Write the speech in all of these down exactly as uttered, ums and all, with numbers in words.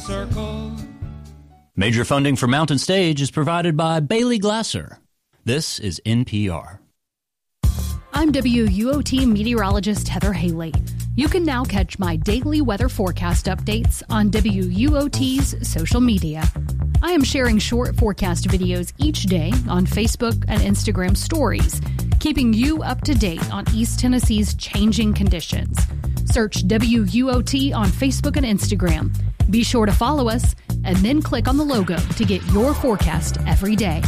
Circle. Major funding for Mountain Stage is provided by Bailey Glasser. This is N P R. I'm W U O T meteorologist Heather Haley. You can now catch my daily weather forecast updates on W U O T's social media. I am sharing short forecast videos each day on Facebook and Instagram stories, keeping you up to date on East Tennessee's changing conditions. Search W U O T on Facebook and Instagram. Be sure to follow us and then click on the logo to get your forecast every day.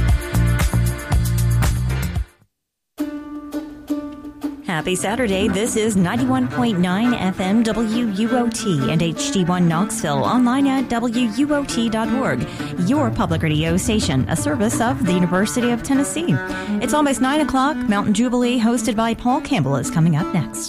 Happy Saturday. This is ninety-one point nine F M W U O T and H D one Knoxville, online at W U O T dot org, your public radio station, a service of the University of Tennessee. It's almost nine o'clock. Mountain Jubilee, hosted by Paul Campbell, is coming up next.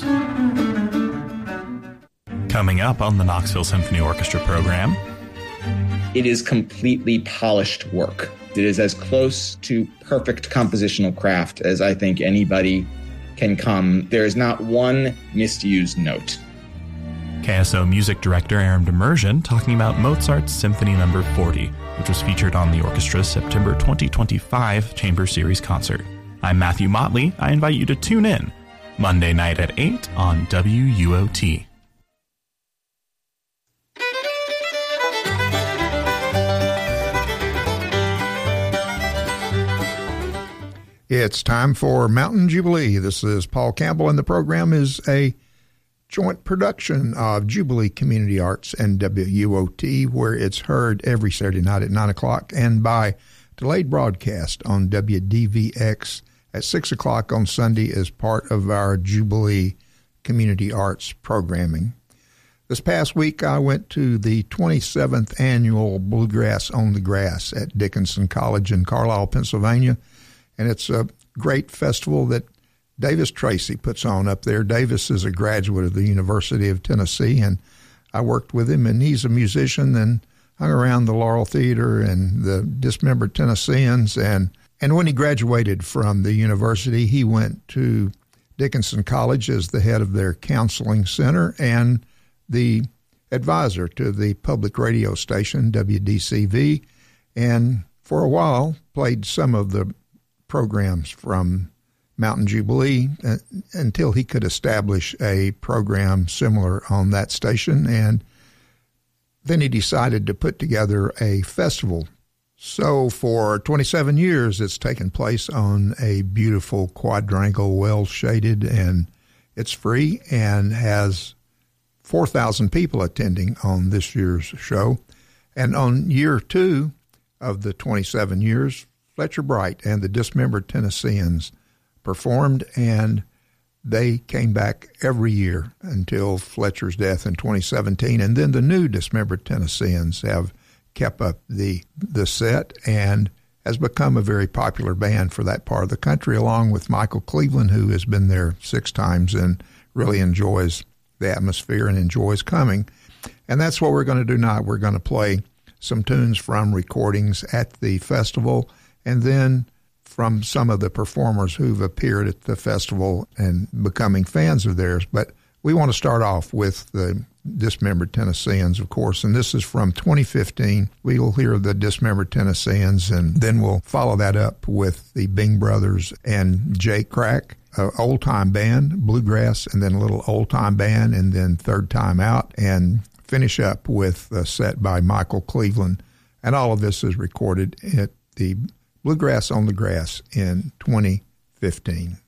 Coming up on the Knoxville Symphony Orchestra program. It is completely polished work. It is as close to perfect compositional craft as I think anybody can come. There is not one misused note. K S O music director Aaron Demersion talking about Mozart's Symphony Number forty, which was featured on the orchestra's September twenty twenty-five Chamber Series concert. I'm Matthew Motley. I invite you to tune in Monday night at eight on W U O T. It's time for Mountain Jubilee. This is Paul Campbell, and the program is a joint production of Jubilee Community Arts and W U O T, where it's heard every Saturday night at nine o'clock and by delayed broadcast on W D V X at six o'clock on Sunday as part of our Jubilee Community Arts programming. This past week, I went to the twenty-seventh Annual Bluegrass on the Grass at Dickinson College in Carlisle, Pennsylvania. And it's a great festival that Davis Tracy puts on up there. Davis is a graduate of the University of Tennessee, and I worked with him, and he's a musician and hung around the Laurel Theater and the Dismembered Tennesseans. And, and when he graduated from the university, he went to Dickinson College as the head of their counseling center and the advisor to the public radio station, W D C V, and for a while played some of the programs from Mountain Jubilee uh, until he could establish a program similar on that station. And then he decided to put together a festival. So for twenty-seven years, it's taken place on a beautiful quadrangle, well-shaded, and it's free and has four thousand people attending on this year's show. And on year two of the twenty-seven years, Fletcher Bright and the Dismembered Tennesseans performed, and they came back every year until Fletcher's death in twenty seventeen. And then the new Dismembered Tennesseans have kept up the the set and has become a very popular band for that part of the country, along with Michael Cleveland, who has been there six times and really enjoys the atmosphere and enjoys coming. And that's what we're going to do now. We're going to play some tunes from recordings at the festival, and then from some of the performers who've appeared at the festival and becoming fans of theirs. But we want to start off with the Dismembered Tennesseans, of course, and this is from twenty fifteen. We will hear the Dismembered Tennesseans, and then we'll follow that up with the Bing Brothers and Jay Crack, an old-time band, bluegrass, and then a little old-time band, and then Third Time Out, and finish up with a set by Michael Cleveland. And all of this is recorded at the Bluegrass on the Grass in twenty fifteen.